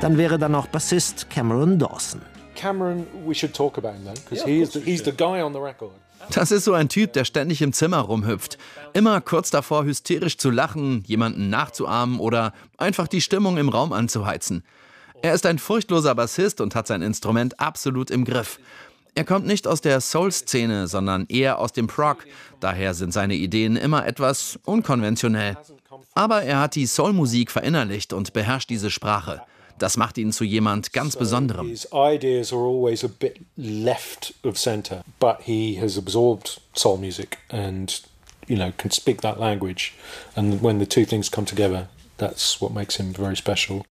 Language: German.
Dann wäre da noch Bassist Cameron Dawson. Cameron, we should talk about him then, because he's the guy on the record. Das ist so ein Typ, der ständig im Zimmer rumhüpft. Immer kurz davor, hysterisch zu lachen, jemanden nachzuahmen oder einfach die Stimmung im Raum anzuheizen. Er ist ein furchtloser Bassist und hat sein Instrument absolut im Griff. Er kommt nicht aus der Soul-Szene, sondern eher aus dem Prog. Daher sind seine Ideen immer etwas unkonventionell. Aber er hat die Soul-Musik verinnerlicht und beherrscht diese Sprache. Das macht ihn zu jemand ganz Besonderem. His ideas are always a bit left of center, but he has absorbed soul music and, can speak that language. And when the two things come together, that's what makes him very special.